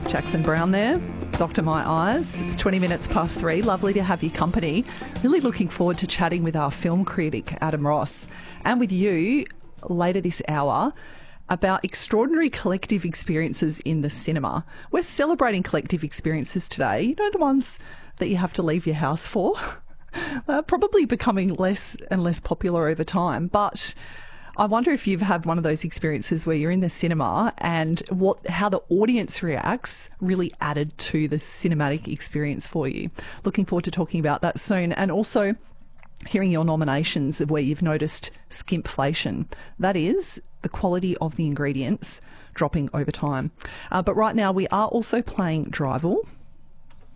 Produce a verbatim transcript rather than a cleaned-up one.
Jackson Brown there, Doctor My Eyes. It's twenty minutes past three. Lovely to have your company. Really looking forward to chatting with our film critic, Adam Ross, and with you later this hour about extraordinary collective experiences in the cinema. We're celebrating collective experiences today. You know, the ones that you have to leave your house for? uh, probably becoming less and less popular over time, but I wonder if you've had one of those experiences where you're in the cinema and what how the audience reacts really added to the cinematic experience for you. Looking forward to talking about that soon, and also hearing your nominations of where you've noticed skimpflation. That is, the quality of the ingredients dropping over time. Uh, but right now we are also playing Drival.